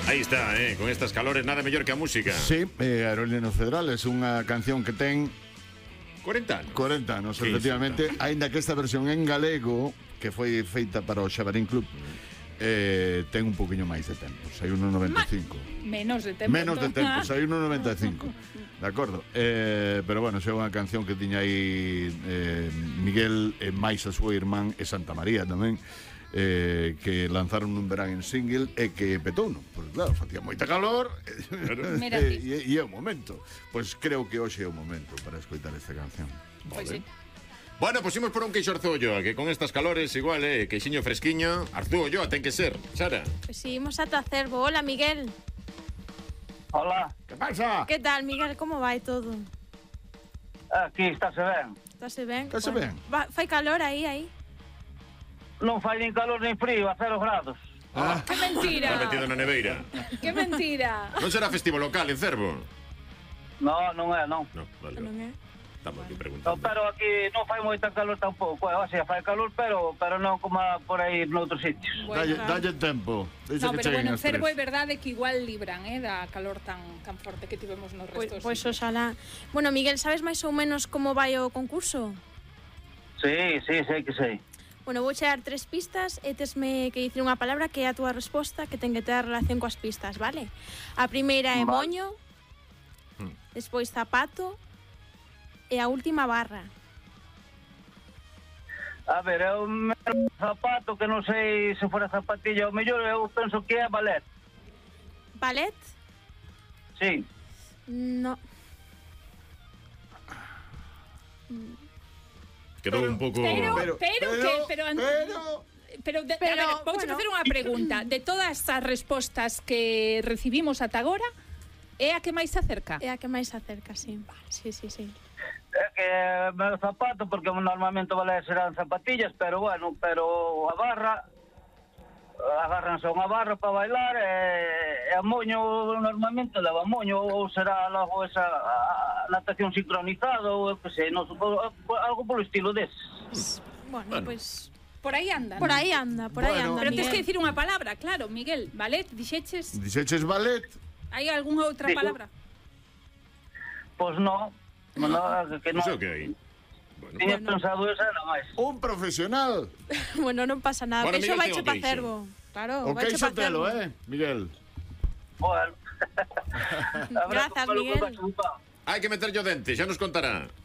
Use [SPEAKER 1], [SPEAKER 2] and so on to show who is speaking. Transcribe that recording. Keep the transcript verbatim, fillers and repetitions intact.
[SPEAKER 1] Aí está, eh, con estas calores nada mellor que a música.
[SPEAKER 2] Sí, eh, Aerolineos Federales, unha canción que ten
[SPEAKER 1] corenta anos.
[SPEAKER 2] corenta anos, efectivamente, aínda que esta versión en galego, que foi feita para o Xabarín Club, eh, ten un poquinho máis de tempo, saiu no noventa e cinco.
[SPEAKER 3] Menos de tempo.
[SPEAKER 2] Menos de tempo, saiu no noventa e cinco. De acordo, eh, pero bueno, xa é unha canción que tiña aí eh, Miguel e máis a súa irmán e Santa María tamén, eh, que lanzaron un verán en single e que petou, non? Porque claro, facía moita calor e, e, e é o momento. Pois creo que hoxe é o momento para escoitar esta canción.
[SPEAKER 3] Pois sí.
[SPEAKER 1] Bueno, pues imos por un queixo Arzúa, que con estas calores igual, eh, queixiño fresquiño. Arzúa, ten que ser, Sara.
[SPEAKER 4] Pois si, imos ata Cervo. Hola, Miguel.
[SPEAKER 5] Hola.
[SPEAKER 2] Que pasa?
[SPEAKER 4] Que tal, Miguel? Como vai todo?
[SPEAKER 5] Aquí estáse ben.
[SPEAKER 4] Estase ben?
[SPEAKER 2] Estase ben.
[SPEAKER 4] Va, fai calor aí, aí?
[SPEAKER 5] Non fai nin calor nin frío, a cero grados.
[SPEAKER 2] Ah.
[SPEAKER 3] Que mentira.
[SPEAKER 1] Está metido na neveira.
[SPEAKER 3] Que mentira.
[SPEAKER 1] Non será festivo local en Cervo?
[SPEAKER 5] No, non é, non.
[SPEAKER 1] No, vale.
[SPEAKER 4] Non é?
[SPEAKER 1] Estamos aquí
[SPEAKER 5] No,
[SPEAKER 1] preguntando.
[SPEAKER 5] pero aquí non fai moita calor tampouco, eh? O sea, fai calor, pero pero non como por aí noutros sitios.
[SPEAKER 3] Bueno,
[SPEAKER 2] Dalle,
[SPEAKER 3] claro.
[SPEAKER 2] dalle tempo. Deixa
[SPEAKER 3] No,
[SPEAKER 2] que
[SPEAKER 3] pero
[SPEAKER 2] cheguen
[SPEAKER 3] bueno, en
[SPEAKER 2] as
[SPEAKER 3] Cervo é
[SPEAKER 2] tres.
[SPEAKER 3] verdade que igual libran, eh, da calor tan tan forte que tivemos nos
[SPEAKER 4] Pois,
[SPEAKER 3] restos.
[SPEAKER 4] pois oxalá. Bueno, Miguel, sabes máis ou menos como vai o concurso?
[SPEAKER 5] Sí, sí, sei que sei.
[SPEAKER 4] Bueno, vou che dar tres pistas e tesme que dicir unha palabra que é a túa resposta que ten que ter relación coas pistas, vale? A primeira é
[SPEAKER 5] Vale.
[SPEAKER 4] moño, despois zapato e a última barra.
[SPEAKER 5] A ver, é un zapato que non sei se fora zapatilla, o mellor eu penso que é ballet.
[SPEAKER 4] Ballet?
[SPEAKER 5] Sí.
[SPEAKER 4] No.
[SPEAKER 1] Quedou un pouco...
[SPEAKER 3] Pero, pero,
[SPEAKER 2] Pero-
[SPEAKER 3] pero,
[SPEAKER 2] pero-
[SPEAKER 3] que, pero, an-
[SPEAKER 2] pero-
[SPEAKER 3] pero, de,
[SPEAKER 4] pero,
[SPEAKER 3] a ver, vou
[SPEAKER 4] bueno.
[SPEAKER 3] facer unha pregunta. De todas as respostas que recibimos ata agora, é a que máis se acerca?
[SPEAKER 4] É a que máis se acerca, sí. Sí, sí, sí.
[SPEAKER 5] É que é meu zapato, porque normalmente o ballet serán zapatillas, pero bueno, pero a barra, agárranse unha barra para bailar e, e a moño normalmente leva moño, ou será logo esa a, natación sincronizada, ou eu que sei, non supoño, algo polo estilo deses.
[SPEAKER 4] Bueno, pois...
[SPEAKER 3] Por aí anda.
[SPEAKER 4] Por
[SPEAKER 3] ¿no?
[SPEAKER 4] aí anda, por aí
[SPEAKER 2] Bueno.
[SPEAKER 4] anda,
[SPEAKER 3] Pero tens que
[SPEAKER 4] Miguel.
[SPEAKER 3] dicir unha palabra, claro, Miguel. Ballet, dixeches?
[SPEAKER 2] Dixeches ballet?
[SPEAKER 3] Hai algunha outra
[SPEAKER 5] Sí.
[SPEAKER 3] palabra?
[SPEAKER 5] Pois non, non, que non.
[SPEAKER 1] Non sei o que hai. Bueno.
[SPEAKER 5] Tiña
[SPEAKER 4] Bueno.
[SPEAKER 5] pensado esa nada máis.
[SPEAKER 2] Un profesional.
[SPEAKER 4] Bueno, non pasa nada.
[SPEAKER 1] Bueno,
[SPEAKER 4] Queixo
[SPEAKER 1] Miguel,
[SPEAKER 4] vaiche
[SPEAKER 1] ten o
[SPEAKER 4] pa
[SPEAKER 1] queixo.
[SPEAKER 4] Cervo. Claro,
[SPEAKER 2] O
[SPEAKER 4] vaiche
[SPEAKER 2] queixo
[SPEAKER 4] pa
[SPEAKER 2] telo,
[SPEAKER 4] Cervo.
[SPEAKER 2] eh, Miguel.
[SPEAKER 5] Bueno. Habrá
[SPEAKER 4] Grazas,
[SPEAKER 5] que pelo que
[SPEAKER 4] Miguel.
[SPEAKER 5] vai chupar.
[SPEAKER 1] Hai que meterlle o dente, xa nos contará.